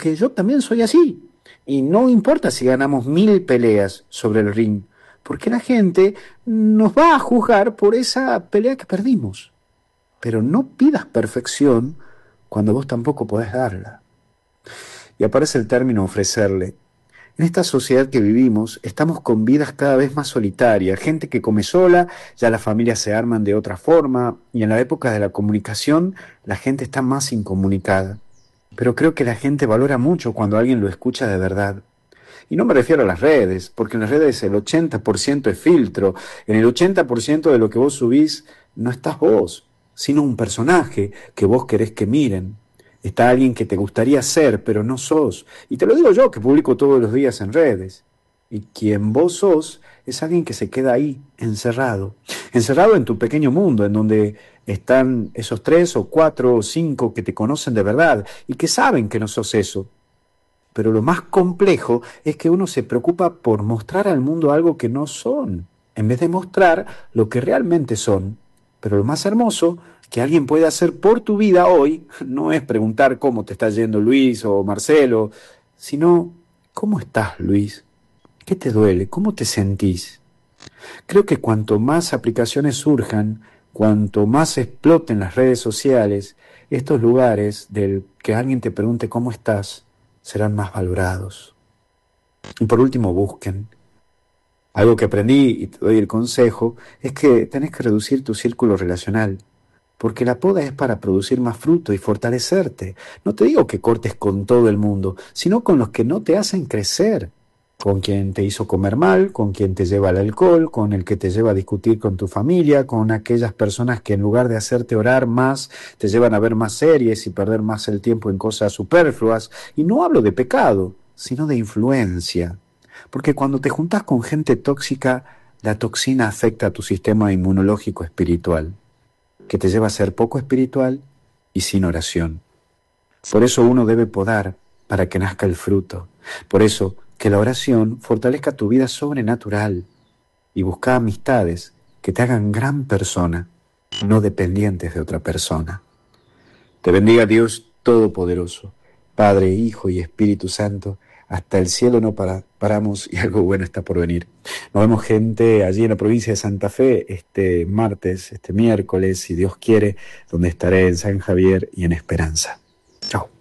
porque yo también soy así. Y no importa si ganamos 1000 peleas sobre el ring, porque la gente nos va a juzgar por esa pelea que perdimos. Pero no pidas perfección cuando vos tampoco podés darla. Y aparece el término ofrecerle. En esta sociedad que vivimos, estamos con vidas cada vez más solitarias, gente que come sola, ya las familias se arman de otra forma, y en la época de la comunicación, la gente está más incomunicada. Pero creo que la gente valora mucho cuando alguien lo escucha de verdad. Y no me refiero a las redes, porque en las redes el 80% es filtro. En el 80% de lo que vos subís no estás vos, sino un personaje que vos querés que miren. Está alguien que te gustaría ser, pero no sos. Y te lo digo yo, que publico todos los días en redes. Y quien vos sos es alguien que se queda ahí, encerrado. Encerrado en tu pequeño mundo, en donde están esos 3 o 4 o 5 que te conocen de verdad y que saben que no sos eso. Pero lo más complejo es que uno se preocupa por mostrar al mundo algo que no son, en vez de mostrar lo que realmente son. Pero lo más hermoso que alguien puede hacer por tu vida hoy no es preguntar cómo te está yendo Luis o Marcelo, sino ¿cómo estás, Luis? ¿Qué te duele? ¿Cómo te sentís? Creo que cuanto más aplicaciones surjan, cuanto más exploten las redes sociales, estos lugares del que alguien te pregunte cómo estás, serán más valorados. Y por último, busquen. Algo que aprendí y te doy el consejo es que tenés que reducir tu círculo relacional, porque la poda es para producir más fruto y fortalecerte. No te digo que cortes con todo el mundo, sino con los que no te hacen crecer. Con quien te hizo comer mal, con quien te lleva al alcohol, con el que te lleva a discutir con tu familia, con aquellas personas que en lugar de hacerte orar más, te llevan a ver más series y perder más el tiempo en cosas superfluas. Y no hablo de pecado, sino de influencia. Porque cuando te juntas con gente tóxica, la toxina afecta a tu sistema inmunológico espiritual, que te lleva a ser poco espiritual y sin oración. Por eso uno debe podar para que nazca el fruto. Por eso que la oración fortalezca tu vida sobrenatural y busca amistades que te hagan gran persona, no dependientes de otra persona. Te bendiga Dios Todopoderoso, Padre, Hijo y Espíritu Santo. Hasta el cielo no paramos y algo bueno está por venir. Nos vemos, gente, allí en la provincia de Santa Fe este martes, este miércoles, si Dios quiere, donde estaré en San Javier y en Esperanza. Chao.